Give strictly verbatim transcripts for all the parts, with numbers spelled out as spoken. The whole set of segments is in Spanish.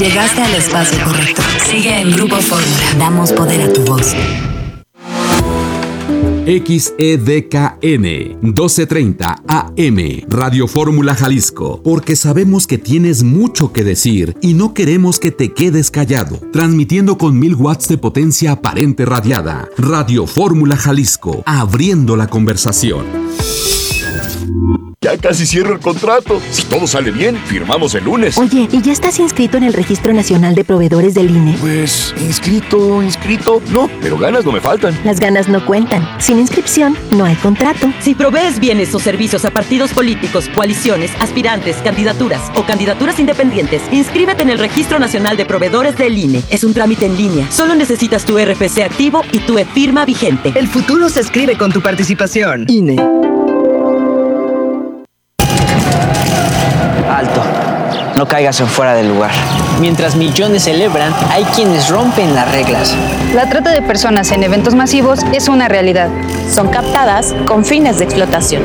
Llegaste al espacio correcto. Sigue en Grupo Fórmula. Damos poder a tu voz. X E D K N doce treinta A M Radio Fórmula Jalisco, porque sabemos que tienes mucho que decir y no queremos que te quedes callado. Transmitiendo con mil watts de potencia aparente radiada. Radio Fórmula Jalisco, abriendo la conversación. Ya casi cierro el contrato. Si todo sale bien, firmamos el lunes. Oye, ¿y ya estás inscrito en el Registro Nacional de Proveedores del I N E? Pues, inscrito, inscrito, no, pero ganas no me faltan. Las ganas no cuentan. Sin inscripción, no hay contrato. Si provees bienes o servicios a partidos políticos, coaliciones, aspirantes, candidaturas o candidaturas independientes, inscríbete en el Registro Nacional de Proveedores del I N E. Es un trámite en línea. Solo necesitas tu R F C activo y tu e-firma vigente. El futuro se escribe con tu participación. I N E. Alto, no caigas en fuera del lugar. Mientras millones celebran, hay quienes rompen las reglas. La trata de personas en eventos masivos es una realidad. Son captadas con fines de explotación.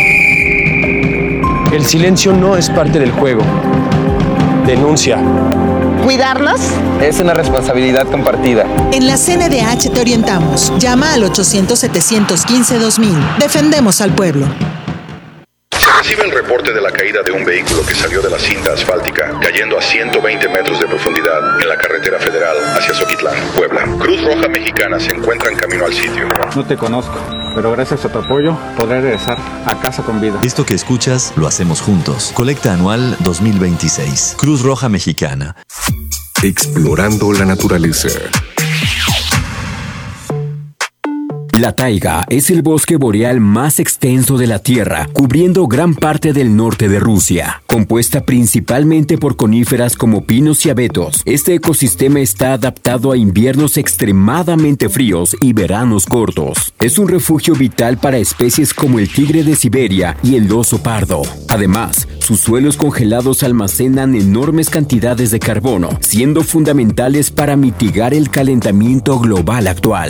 El silencio no es parte del juego. Denuncia. ¿Cuidarnos? Es una responsabilidad compartida. En la C N D H te orientamos. Llama al ochocientos, setecientos quince, dos mil. Defendemos al pueblo. Recibe el reporte de la caída de un vehículo que salió de la cinta asfáltica, cayendo a ciento veinte metros de profundidad en la carretera federal hacia Zoquitlán, Puebla. Cruz Roja Mexicana se encuentra en camino al sitio. No te conozco, pero gracias a tu apoyo podré regresar a casa con vida. Esto que escuchas lo hacemos juntos. Colecta anual dos mil veintiséis. Cruz Roja Mexicana. Explorando la naturaleza. La taiga es el bosque boreal más extenso de la Tierra, cubriendo gran parte del norte de Rusia. Compuesta principalmente por coníferas como pinos y abetos, este ecosistema está adaptado a inviernos extremadamente fríos y veranos cortos. Es un refugio vital para especies como el tigre de Siberia y el oso pardo. Además, sus suelos congelados almacenan enormes cantidades de carbono, siendo fundamentales para mitigar el calentamiento global actual.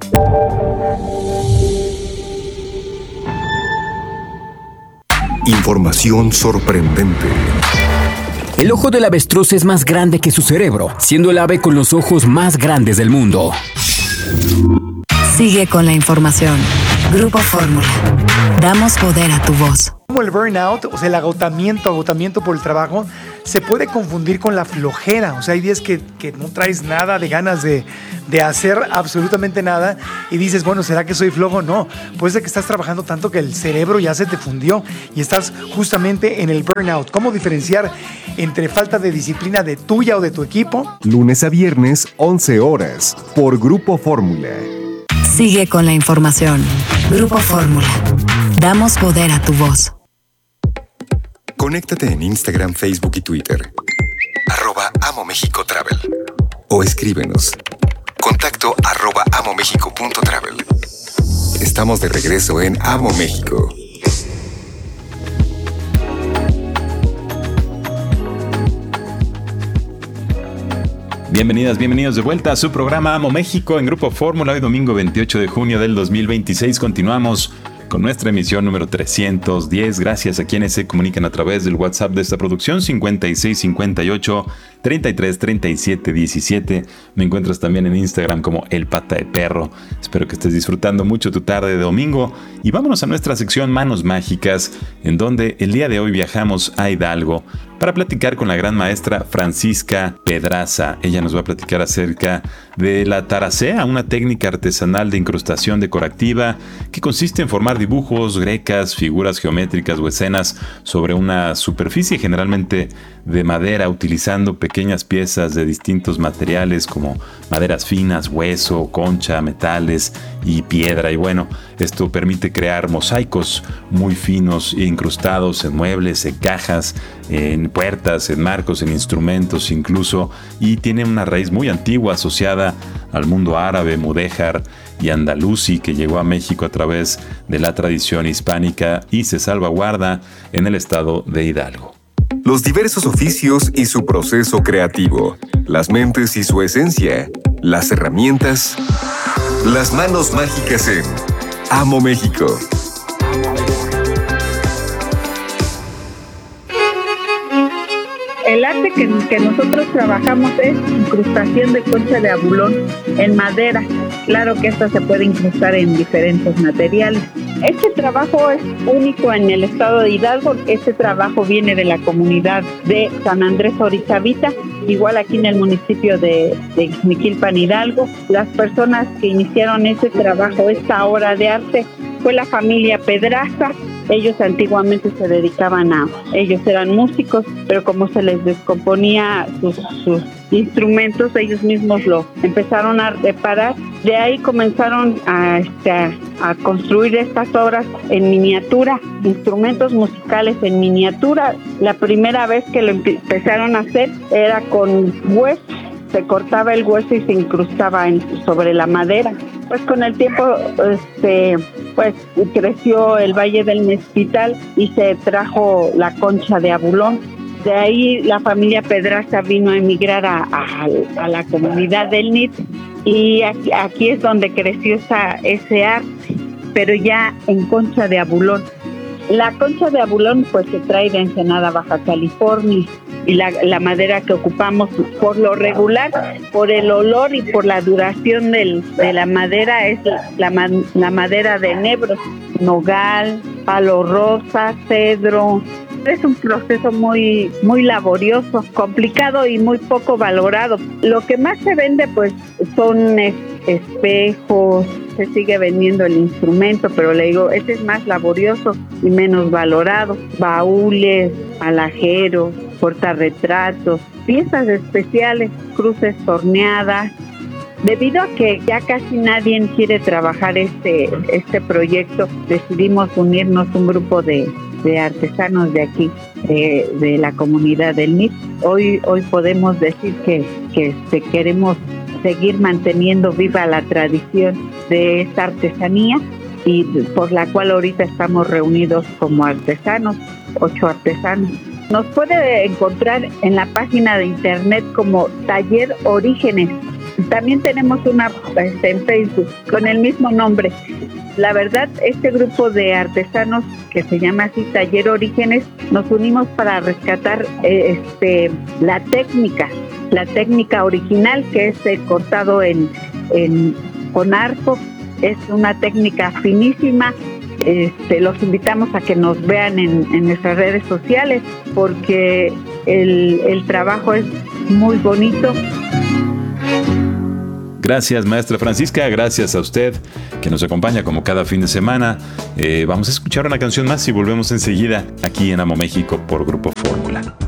Información sorprendente. El ojo del avestruz es más grande que su cerebro, siendo el ave con los ojos más grandes del mundo. Sigue con la información. Grupo Fórmula. Damos poder a tu voz. Como el burnout, o sea, el agotamiento, agotamiento por el trabajo, se puede confundir con la flojera. O sea, hay días que, que no traes nada de ganas de, de hacer absolutamente nada y dices, bueno, ¿será que soy flojo? No, puede ser que estás trabajando tanto que el cerebro ya se te fundió y estás justamente en el burnout. ¿Cómo diferenciar entre falta de disciplina de tuya o de tu equipo? Lunes a viernes, once horas, por Grupo Fórmula. Sigue con la información. Grupo Fórmula. Damos poder a tu voz. Conéctate en Instagram, Facebook y Twitter. Arroba Amo México Travel. O escríbenos. Contacto arroba amomexico.travel. Estamos de regreso en Amo México. Bienvenidas, bienvenidos de vuelta a su programa Amo México en Grupo Fórmula. Hoy domingo veintiocho de junio del dos mil veintiséis continuamos con nuestra emisión número trescientos diez. Gracias a quienes se comunican a través del WhatsApp de esta producción cincuenta y seis cincuenta y ocho treinta y tres treinta y siete diecisiete. Me encuentras también en Instagram como El Pata de Perro. Espero que estés disfrutando mucho tu tarde de domingo. Y vámonos a nuestra sección Manos Mágicas, en donde el día de hoy viajamos a Hidalgo para platicar con la gran maestra Francisca Pedraza. Ella nos va a platicar acerca de la taracea, una técnica artesanal de incrustación decorativa que consiste en formar dibujos, grecas, figuras geométricas o escenas sobre una superficie generalmente de madera, utilizando pequeñas piezas de distintos materiales como maderas finas, hueso, concha, metales y piedra. Y bueno, esto permite crear mosaicos muy finos e incrustados en muebles, en cajas, en puertas, en marcos, en instrumentos incluso, y tiene una raíz muy antigua asociada al mundo árabe, mudéjar y andalusí, que llegó a México a través de la tradición hispánica y se salvaguarda en el estado de Hidalgo. Los diversos oficios y su proceso creativo, las mentes y su esencia, las herramientas, las manos mágicas en Amo México. El arte que, que nosotros trabajamos es incrustación de concha de abulón en madera. Claro que esta se puede incrustar en diferentes materiales. Este trabajo es único en el estado de Hidalgo. Este trabajo viene de la comunidad de San Andrés Orizabita, igual aquí en el municipio de, de Ixmiquilpan, Hidalgo. Las personas que iniciaron este trabajo, esta obra de arte, fue la familia Pedraza. Ellos antiguamente se dedicaban a, ellos eran músicos, pero como se les descomponía sus, sus instrumentos, ellos mismos lo empezaron a reparar. De ahí comenzaron a, este, a, a construir estas obras en miniatura, instrumentos musicales en miniatura. La primera vez que lo empezaron a hacer era con hueso. Se cortaba el hueso y se incrustaba en, sobre la madera. Pues con el tiempo este, pues creció el Valle del Mezquital y se trajo la concha de abulón. De ahí la familia Pedraza vino a emigrar a, a, a la comunidad del N I T y aquí, aquí es donde creció esa, ese arte, pero ya en concha de abulón. La concha de abulón pues se trae de Ensenada, Baja California, y la, la madera que ocupamos por lo regular, por el olor y por la duración del, de la madera, es la, la, la madera de enebro, nogal, palo rosa, cedro. Es un proceso muy, muy laborioso, complicado y muy poco valorado. Lo que más se vende pues son es, espejos, se sigue vendiendo el instrumento, pero le digo, este es más laborioso y menos valorado. Baúles, alajeros, portarretratos, piezas especiales, cruces torneadas. Debido a que ya casi nadie quiere trabajar este, este proyecto, decidimos unirnos un grupo de, de artesanos de aquí, de, de la comunidad del N I T. Hoy, hoy podemos decir que, que este, queremos seguir manteniendo viva la tradición de esta artesanía y por la cual ahorita estamos reunidos como artesanos, ocho artesanos. Nos puede encontrar en la página de internet como Taller Orígenes. También tenemos una este, en Facebook con el mismo nombre. La verdad, este grupo de artesanos que se llama así Taller Orígenes, nos unimos para rescatar eh, este, la técnica, la técnica original, que es el cortado en, en, con arco. Es una técnica finísima. Este, los invitamos a que nos vean en, en nuestras redes sociales porque el, el trabajo es muy bonito. Gracias, maestra Francisca, gracias a usted que nos acompaña como cada fin de semana. Eh, vamos a escuchar una canción más y volvemos enseguida aquí en Amo México por Grupo Fórmula.